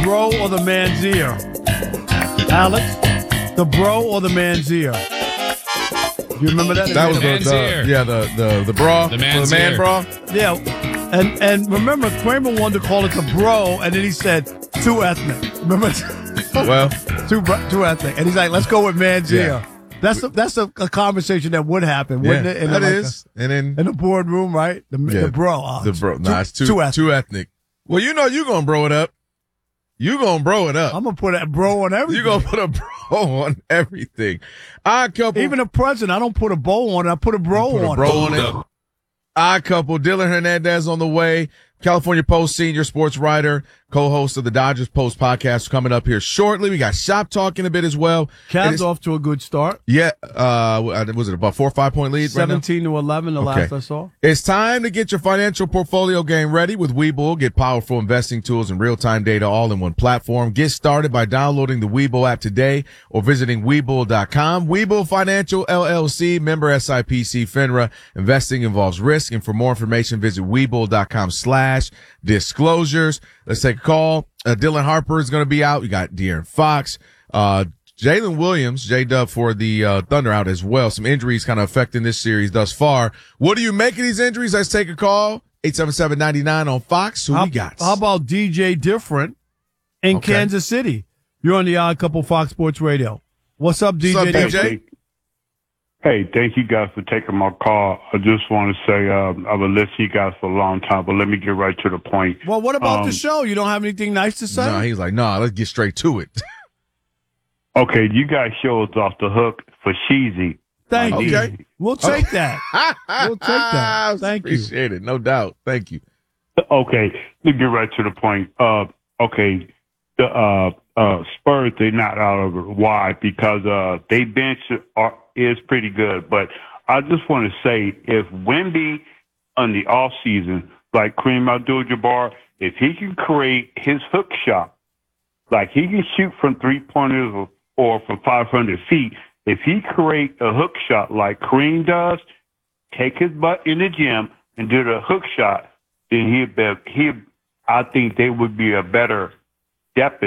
bro or the man's ear? Alex, the bro or the man's ear? You remember that? That was the bra, The man's man ear. bra. Yeah, and remember Kramer wanted to call it the bro, and then he said too ethnic. Remember? Well, too ethnic, and he's like, let's go with man's ear. That's a conversation that would happen, wouldn't it? That is, and then in the boardroom, right? The bro, the bro. Nah, it's too ethnic. Well, you know, you gonna bro it up. You gonna bro it up. I'm gonna put a bro on everything. You gonna put a bro on everything. Even the president, I don't put a bow on it. I put a bro on it. Odd couple. Dylan Hernandez on the way. California Post senior sports writer, co-host of the Dodgers Post podcast, coming up here shortly. We got Shop Talk in a bit as well. Cavs off to a good start. Yeah. Was it about 4 or 5 point lead? 17 to 11, the last I saw. It's time to get your financial portfolio game ready with Webull. Get powerful investing tools and real-time data all in one platform. Get started by downloading the Webull app today or visiting Webull.com. Webull Financial LLC, member SIPC FINRA. Investing involves risk, and for more information, visit Webull.com/disclosures. Let's take a call. Dylan Harper is going to be out. We got De'Aaron Fox. Jalen Williams, J-Dub for the Thunder out as well. Some injuries kind of affecting this series thus far. What do you make of these injuries? Let's take a call. 877-99 on Fox. Who we got? How about DJ Different in Kansas City? You're on the Odd Couple Fox Sports Radio. What's up, DJ? What's up, DJ? Hey, thank you guys for taking my call. I just want to say I've been listening to you guys for a long time, but let me get right to the point. Well, what about the show? You don't have anything nice to say? No, he's like, let's get straight to it. Okay, you guys show us off the hook for Sheezy. Thank you. We'll take that. We'll take that. Thank you. Appreciate it. No doubt. Thank you. Okay, let me get right to the point. Okay, the Spurs, they're not out of it. Why? Because they bench is pretty good. But I just want to say, if Wemby on the off season, like Kareem Abdul-Jabbar, if he can create his hook shot, like he can shoot from 3-pointers or from 500 feet, if he create a hook shot like Kareem does, take his butt in the gym and do the hook shot, then I think they would be a better depth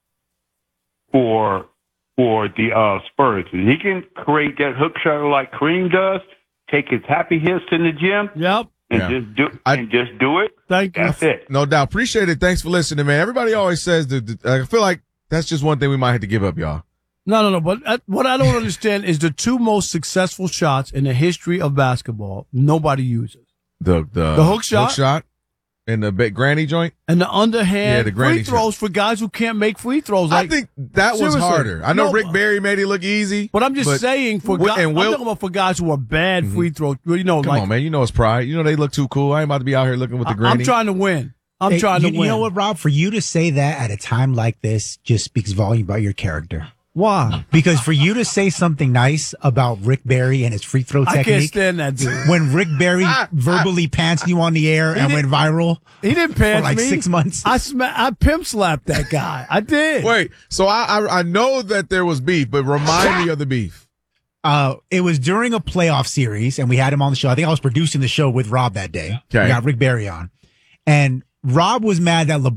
for the Spurs. If he can create that hook shot like Kareem does, take his happy hits in the gym, and just do it. Thank you. That's it. No doubt. Appreciate it. Thanks for listening, man. Everybody always says that. I feel like that's just one thing we might have to give up, y'all. No. But what I don't understand is the two most successful shots in the history of basketball, nobody uses. The hook shot. And the granny joint? And the underhand the free throws for guys who can't make free throws. I think that was harder. I know Rick Barry made it look easy. But I'm just saying for guys, I'm talking about for guys who are bad free throws. Come on, man. You know it's pride. You know they look too cool. I ain't about to be out here looking with the granny. I'm trying to win. I'm trying to win. You know what, Rob? For you to say that at a time like this just speaks volume about your character. Why? Because for you to say something nice about Rick Barry and his free throw technique. I can't stand that dude. When Rick Barry verbally pants you on the air and went viral. He didn't pants for me. 6 months. I pimp slapped that guy. I did. Wait, so I know that there was beef, but remind me of the beef. It was during a playoff series, and we had him on the show. I think I was producing the show with Rob that day. Okay. We got Rick Barry on. And Rob was mad that